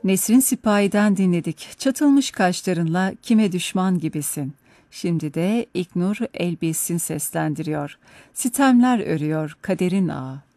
Nesrin Sipahi'den dinledik. Çatılmış kaşlarınla kime düşman gibisin. Şimdi de İlknur Elbis'in seslendiriyor. Sitemler örüyor kaderin ağı.